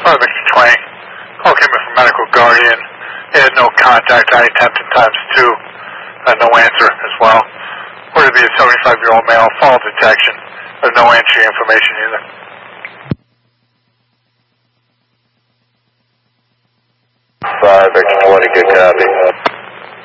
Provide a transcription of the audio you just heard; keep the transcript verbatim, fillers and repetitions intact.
five Victor twenty. Call came in from Medical Guardian. They had no contact. I attempted times two. Uh, no answer as well. Or to be a seventy-five-year-old male, fall detection. There's no entry information either. five Victor twenty, good copy.